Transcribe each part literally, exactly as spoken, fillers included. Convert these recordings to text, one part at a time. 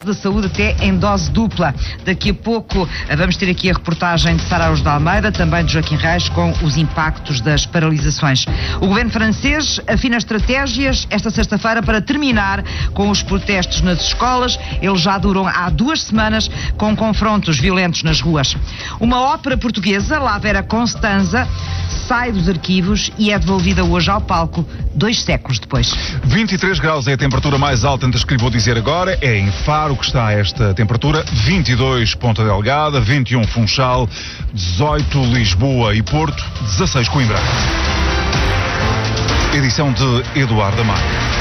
da saúde até em dose dupla. Daqui a pouco vamos ter aqui a reportagem de Sara Araújo de Almeida, também de Joaquim Reis, com os impactos das paralisações. O governo francês afina estratégias esta sexta-feira para terminar com os protestos nas escolas. Eles já duram há duas semanas, com confrontos violentos nas ruas. Uma ópera portuguesa, La Vera Constanza, sai dos arquivos e é devolvida hoje ao palco, dois séculos depois. vinte e três graus é a temperatura mais alta entre as que lhe vou dizer agora. É em Faro que está esta temperatura. vinte e dois Ponta Delgada, vinte e um Funchal, dezoito Lisboa e Porto, dezasseis Coimbra. Edição de Eduardo Amaro.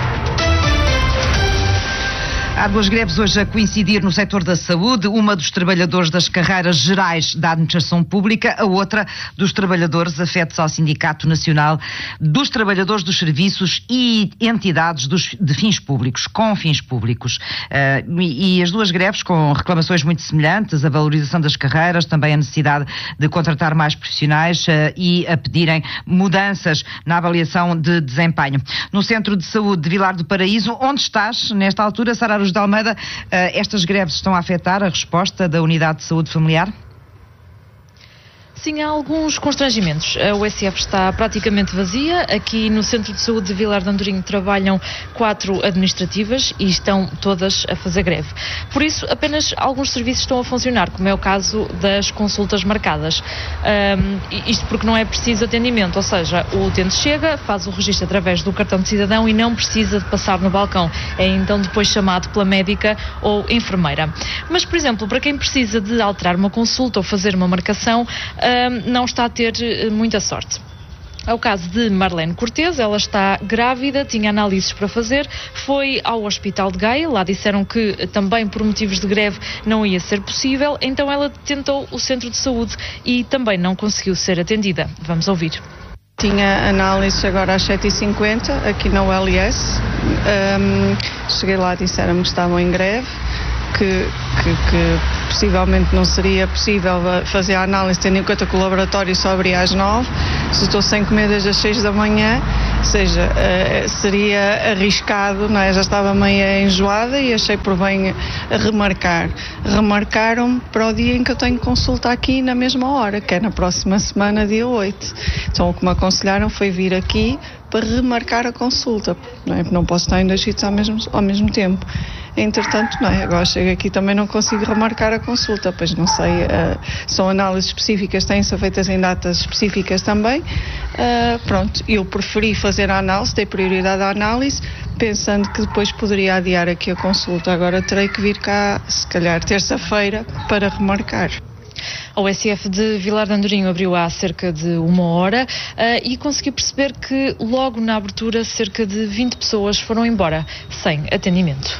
Há duas greves hoje a coincidir no setor da saúde, uma dos trabalhadores das carreiras gerais da administração pública, a outra dos trabalhadores afetos ao Sindicato Nacional dos Trabalhadores dos Serviços e entidades dos, de fins públicos, com fins públicos. Uh, e, e as duas greves com reclamações muito semelhantes, a valorização das carreiras, também a necessidade de contratar mais profissionais uh, e a pedirem mudanças na avaliação de desempenho. No Centro de Saúde de Vilar do Paraíso, onde estás nesta altura, Sara Araújo de Almeida, estas greves estão a afetar a resposta da Unidade de Saúde Familiar? Sim, há alguns constrangimentos. A U S F está praticamente vazia. Aqui no Centro de Saúde de Vilar de Andorinho trabalham quatro administrativas e estão todas a fazer greve. Por isso, apenas alguns serviços estão a funcionar, como é o caso das consultas marcadas. Um, isto porque não é preciso atendimento, ou seja, o utente chega, faz o registro através do cartão de cidadão e não precisa de passar no balcão. É então depois chamado pela médica ou enfermeira. Mas, por exemplo, para quem precisa de alterar uma consulta ou fazer uma marcação, não está a ter muita sorte. É o caso de Marlene Cortês, ela está grávida, tinha análises para fazer, foi ao Hospital de Gaia, lá disseram que também por motivos de greve não ia ser possível, então ela tentou o centro de saúde e também não conseguiu ser atendida. Vamos ouvir. Tinha análises agora às sete e cinquenta aqui na U L S, um, cheguei lá e disseram-me que estavam em greve. Que, que, que possivelmente não seria possível fazer a análise, tendo em conta que o laboratório só abria às nove, se estou sem comer desde as seis da manhã, ou seja, uh, seria arriscado, não é? Já estava meio enjoada e achei por bem remarcar. Remarcaram-me para o dia em que eu tenho consulta aqui na mesma hora, que é na próxima semana, dia oito. Então o que me aconselharam foi vir aqui para remarcar a consulta, não é? Não posso estar em dois sítios ao mesmo, ao mesmo tempo. Entretanto, não é? Agora chego aqui também não consigo remarcar a consulta, pois não sei, uh, são análises específicas, têm-se feitas em datas específicas também. Uh, pronto, eu preferi fazer a análise, dei prioridade à análise, pensando que depois poderia adiar aqui a consulta. Agora terei que vir cá, se calhar terça-feira, para remarcar. A U S F de Vilar de Andorinho abriu há cerca de uma hora uh, e consegui perceber que logo na abertura cerca de vinte pessoas foram embora sem atendimento.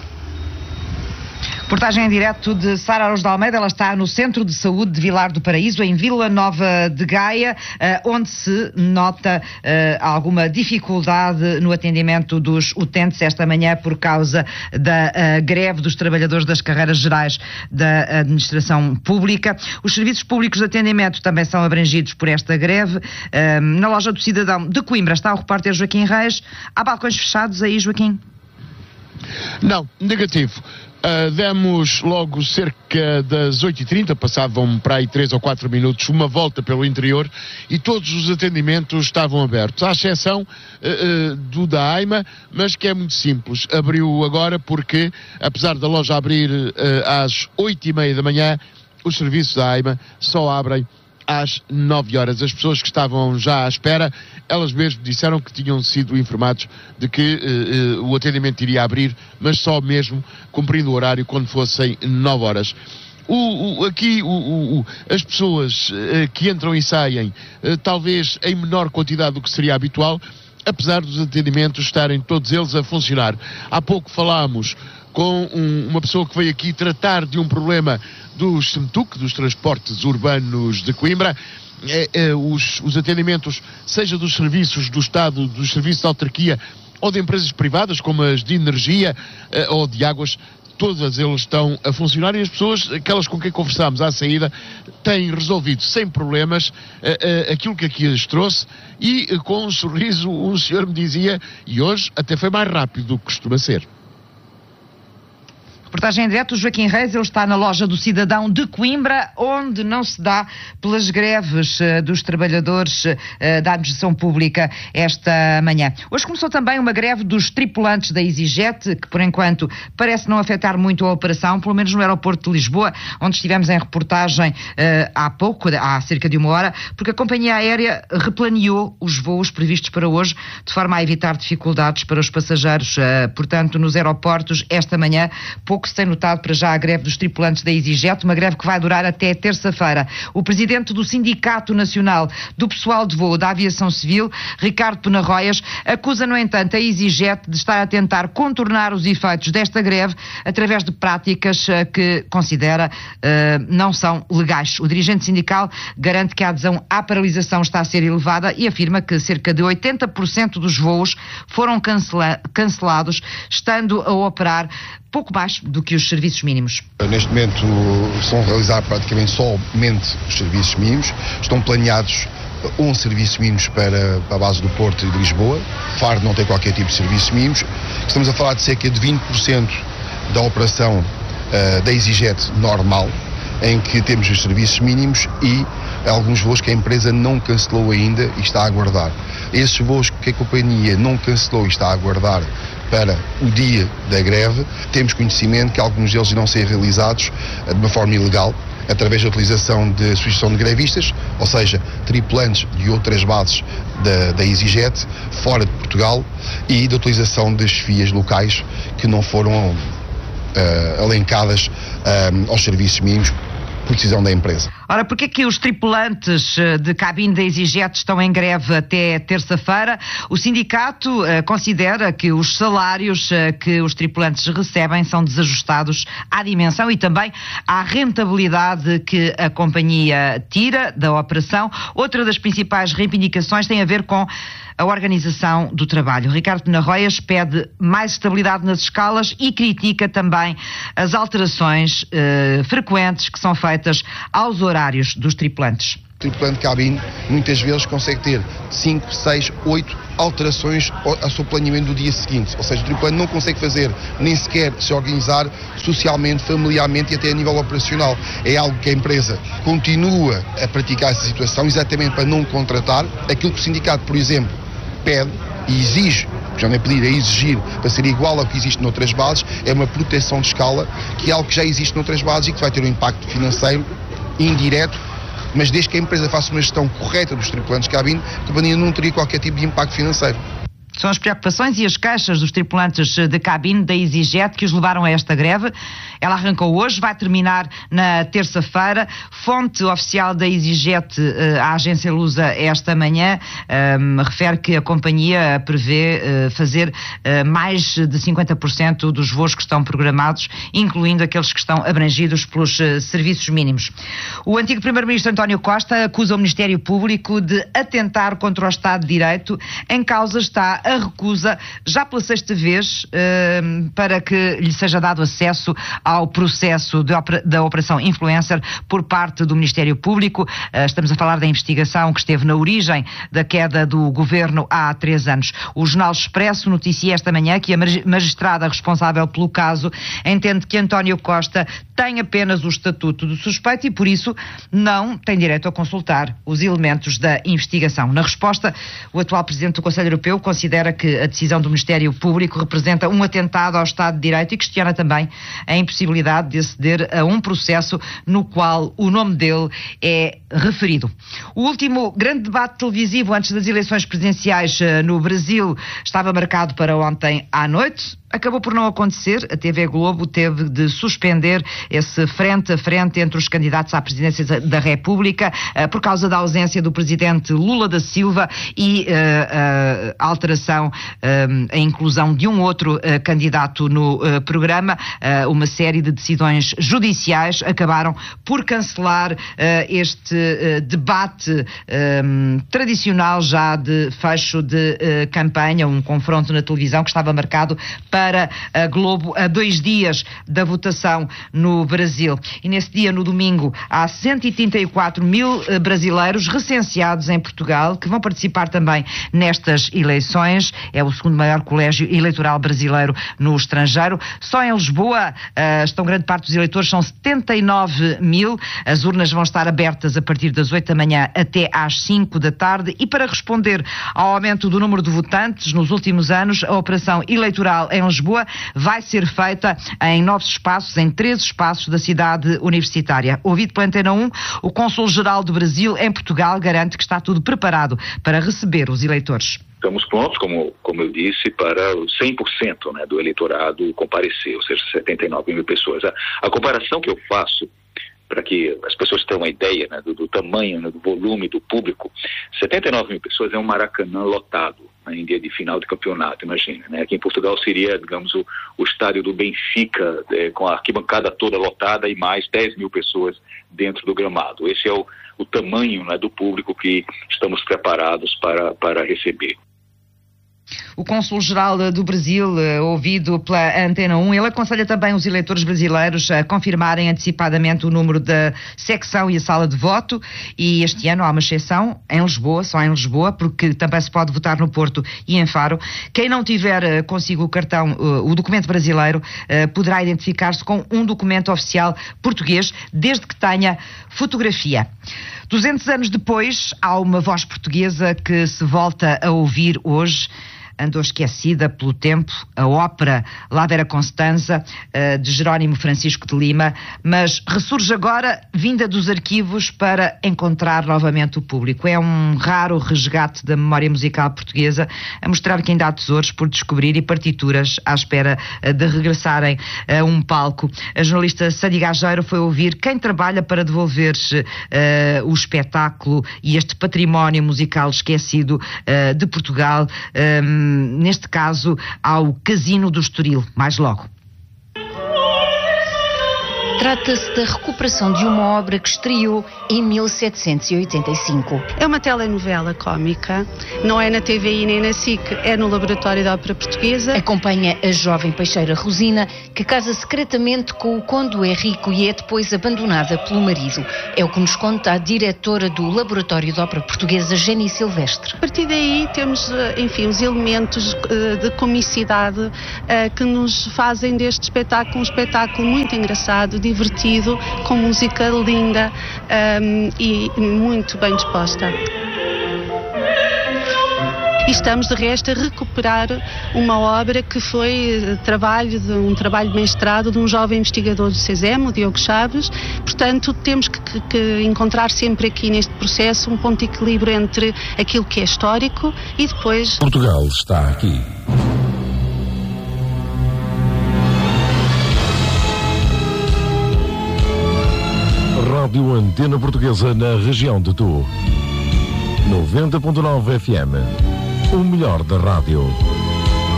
Reportagem em direto de Sara Araújo de Almeida, ela está no Centro de Saúde de Vilar do Paraíso, em Vila Nova de Gaia, onde se nota alguma dificuldade no atendimento dos utentes esta manhã por causa da greve dos trabalhadores das carreiras gerais da administração pública. Os serviços públicos de atendimento também são abrangidos por esta greve. Na loja do Cidadão de Coimbra está o repórter Joaquim Reis. Há balcões fechados aí, Joaquim? Não, negativo. Uh, demos logo cerca das oito e trinta, passavam para aí três ou quatro minutos, uma volta pelo interior e todos os atendimentos estavam abertos, à exceção uh, uh, do da AIMA, mas que é muito simples. Abriu agora porque, apesar da loja abrir uh, às oito e meia da manhã, os serviços da AIMA só abrem às nove horas. As pessoas que estavam já à espera, elas mesmo disseram que tinham sido informados de que uh, uh, o atendimento iria abrir, mas só mesmo cumprindo o horário quando fossem nove horas. O, o, aqui o, o, as pessoas uh, que entram e saem, uh, talvez em menor quantidade do que seria habitual, apesar dos atendimentos estarem todos eles a funcionar. Há pouco falámos com um, uma pessoa que veio aqui tratar de um problema dos S E M T U C, dos transportes urbanos de Coimbra. É, é, os, os atendimentos, seja dos serviços do Estado, dos serviços de autarquia ou de empresas privadas, como as de energia é, ou de águas, todas eles estão a funcionar e as pessoas, aquelas com quem conversámos à saída, têm resolvido sem problemas é, é, aquilo que aqui lhes trouxe e é, com um sorriso um senhor me dizia, e hoje até foi mais rápido do que costuma ser. reportagem em direto, o Joaquim Reis, ele está na loja do Cidadão de Coimbra, onde não se dá pelas greves uh, dos trabalhadores uh, da administração pública esta manhã. Hoje começou também uma greve dos tripulantes da EasyJet, que por enquanto parece não afetar muito a operação, pelo menos no aeroporto de Lisboa, onde estivemos em reportagem uh, há pouco, há cerca de uma hora, porque a companhia aérea replaneou os voos previstos para hoje, de forma a evitar dificuldades para os passageiros. Uh, portanto, nos aeroportos, esta manhã, pouco se tem notado para já a greve dos tripulantes da EasyJet, uma greve que vai durar até terça-feira. O presidente do Sindicato Nacional do Pessoal de Voo da Aviação Civil, Ricardo Penarroias, acusa, no entanto, a EasyJet de estar a tentar contornar os efeitos desta greve através de práticas uh, que considera uh, não são legais. O dirigente sindical garante que a adesão à paralisação está a ser elevada e afirma que cerca de oitenta por cento dos voos foram cancela- cancelados, estando a operar pouco mais do que os serviços mínimos. Neste momento são realizados praticamente somente os serviços mínimos. Estão planeados onze serviços mínimos para, para a base do Porto e de Lisboa. Faro não tem qualquer tipo de serviços mínimos. Estamos a falar de cerca de vinte por cento da operação uh, da EasyJet normal, em que temos os serviços mínimos e alguns voos que a empresa não cancelou ainda e está a aguardar. Esses voos que a companhia não cancelou e está a aguardar para o dia da greve, temos conhecimento que alguns deles irão ser realizados de uma forma ilegal, através da utilização de associação de grevistas, ou seja, tripulantes de outras bases da, da EasyJet, fora de Portugal, e da utilização das chefias locais que não foram uh, alencadas uh, aos serviços mínimos por decisão da empresa. Ora, porquê que os tripulantes de cabine da EasyJet estão em greve até terça-feira? O sindicato uh, considera que os salários uh, que os tripulantes recebem são desajustados à dimensão e também à rentabilidade que a companhia tira da operação. Outra das principais reivindicações tem a ver com a organização do trabalho. Ricardo Penarroias pede mais estabilidade nas escalas e critica também as alterações eh, frequentes que são feitas aos horários dos tripulantes. O tripulante de cabine muitas vezes consegue ter cinco, seis, oito alterações ao seu planeamento do dia seguinte. Ou seja, o tripulante não consegue fazer, nem sequer se organizar socialmente, familiarmente e até a nível operacional. É algo que a empresa continua a praticar essa situação exatamente para não contratar. Aquilo que o sindicato, por exemplo, pede e exige, já não é pedir, é exigir para ser igual ao que existe noutras bases, é uma proteção de escala, que é algo que já existe noutras bases e que vai ter um impacto financeiro indireto, mas desde que a empresa faça uma gestão correta dos tripulantes de cabine, a companhia não teria qualquer tipo de impacto financeiro. São as preocupações e as queixas dos tripulantes de cabine da EasyJet que os levaram a esta greve. Ela arrancou hoje, vai terminar na terça-feira. Fonte oficial da EasyJet, a agência Lusa, esta manhã, um, refere que a companhia prevê uh, fazer uh, mais de cinquenta por cento dos voos que estão programados, incluindo aqueles que estão abrangidos pelos uh, serviços mínimos. O antigo primeiro-ministro António Costa acusa o Ministério Público de atentar contra o Estado de Direito. Em causa está a recusa, já pela sexta vez, uh, para que lhe seja dado acesso ao processo de opera, da Operação Influencer por parte do Ministério Público. Uh, estamos a falar da investigação que esteve na origem da queda do governo há três anos. O Jornal Expresso noticia esta manhã que a magistrada responsável pelo caso entende que António Costa tem apenas o estatuto de suspeito e, por isso, não tem direito a consultar os elementos da investigação. Na resposta, o atual Presidente do Conselho Europeu considera que a decisão do Ministério Público representa um atentado ao Estado de Direito e questiona também a impossibilidade de aceder a um processo no qual o nome dele é referido. O último grande debate televisivo antes das eleições presidenciais no Brasil estava marcado para ontem à noite. Acabou por não acontecer. A T V Globo teve de suspender esse frente a frente entre os candidatos à presidência da República uh, por causa da ausência do presidente Lula da Silva e uh, uh, a alteração, uh, a inclusão de um outro uh, candidato no uh, programa. Uh, uma série de decisões judiciais acabaram por cancelar uh, este uh, debate um, tradicional já de fecho de uh, campanha, um confronto na televisão que estava marcado para para a Globo a dois dias da votação no Brasil. E nesse dia, no domingo, há cento e trinta e quatro mil brasileiros recenseados em Portugal que vão participar também nestas eleições. É o segundo maior colégio eleitoral brasileiro no estrangeiro. Só em Lisboa uh, estão grande parte dos eleitores, são setenta e nove mil. As urnas vão estar abertas a partir das oito da manhã até às cinco da tarde. E para responder ao aumento do número de votantes nos últimos anos, a operação eleitoral em Lisboa vai ser feita em novos espaços, em três espaços da cidade universitária. Ouvido pela Antena um, o Cônsul-Geral do Brasil em Portugal garante que está tudo preparado para receber os eleitores. Estamos prontos, como, como eu disse, para cem por cento, né, do eleitorado comparecer, ou seja, setenta e nove mil pessoas. A, a comparação que eu faço, para que as pessoas tenham uma ideia, né, do, do tamanho, né, do volume do público, setenta e nove mil pessoas é um Maracanã lotado, né, em dia de final de campeonato, imagina. Né? Aqui em Portugal seria, digamos, o, o estádio do Benfica, é, com a arquibancada toda lotada e mais dez mil pessoas dentro do gramado. Esse é o, o tamanho, né, do público que estamos preparados para, para receber. O Cônsul-Geral do Brasil, ouvido pela Antena um, ele aconselha também os eleitores brasileiros a confirmarem antecipadamente o número da secção e a sala de voto, e este ano há uma exceção em Lisboa, só em Lisboa, porque também se pode votar no Porto e em Faro. Quem não tiver consigo o cartão, o documento brasileiro, poderá identificar-se com um documento oficial português, desde que tenha fotografia. duzentos anos depois, há uma voz portuguesa que se volta a ouvir hoje. Andou esquecida pelo tempo, a ópera La Vera Constanza, de Jerónimo Francisco de Lima, mas ressurge agora, vinda dos arquivos, para encontrar novamente o público. É um raro resgate da memória musical portuguesa, a mostrar que ainda há tesouros por descobrir e partituras à espera de regressarem a um palco. A jornalista Sadi Gageiro foi ouvir quem trabalha para devolver uh, o espetáculo e este património musical esquecido uh, de Portugal. Um, Neste caso, ao Casino do Estoril, mais logo. Trata-se da recuperação de uma obra que estreou em mil setecentos e oitenta e cinco. É uma telenovela cómica, não é na T V I nem na S I C, é no Laboratório da Ópera Portuguesa. Acompanha a jovem peixeira Rosina, que casa secretamente com o Conde Henrico e é depois abandonada pelo marido. É o que nos conta a diretora do Laboratório da Ópera Portuguesa, Jenny Silvestre. A partir daí temos, enfim, os elementos de comicidade que nos fazem deste espetáculo um espetáculo muito engraçado, divertido, com música linda um, e muito bem disposta. E estamos, de resto, a recuperar uma obra que foi trabalho de, um trabalho de mestrado de um jovem investigador do CESEM, o Diogo Chaves. Portanto, temos que, que, que encontrar sempre aqui neste processo um ponto de equilíbrio entre aquilo que é histórico e depois... Portugal está aqui. Rádio Antena Portuguesa na região de Tu. noventa ponto nove F M. O melhor da rádio.